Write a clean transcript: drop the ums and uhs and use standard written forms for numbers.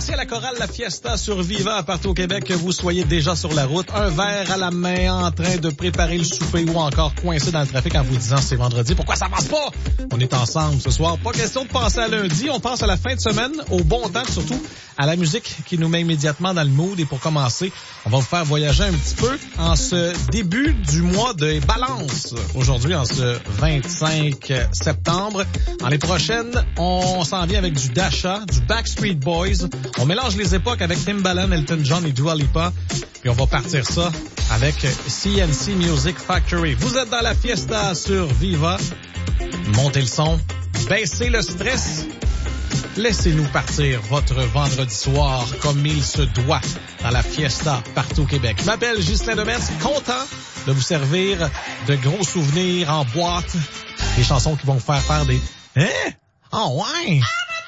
Merci à la chorale La Fiesta sur Viva partout au Québec que vous soyez déjà sur la route, un verre à la main en train de préparer le souper ou encore coincé dans le trafic en vous disant c'est vendredi. Pourquoi ça passe pas? On est ensemble ce soir. Pas question de penser à lundi. On pense à la fin de semaine, au bon temps, surtout à la musique qui nous met immédiatement dans le mood. Et pour commencer, on va vous faire voyager un petit peu en ce début du mois de Balance. Aujourd'hui, en ce 25 septembre. Dans les prochaines, on s'en vient avec du Dasha, du Backstreet Boys. On mélange les époques avec Timbaland, Elton John et Dua Lipa. Puis on va partir ça avec CNC Music Factory. Vous êtes dans la fiesta sur Viva. Montez le son, baissez le stress. Laissez-nous partir votre vendredi soir comme il se doit dans la fiesta partout au Québec. Je m'appelle Ghislain Demers, content de vous servir de gros souvenirs en boîte. Des chansons qui vont vous faire des... Hein? Oh ouais!